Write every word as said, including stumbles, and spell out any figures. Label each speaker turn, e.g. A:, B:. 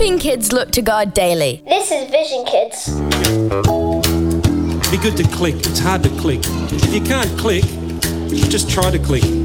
A: helping kids look to God daily.
B: This is Vision Kids.
C: Be good to click. It's hard to click. If you can't click, just try to click.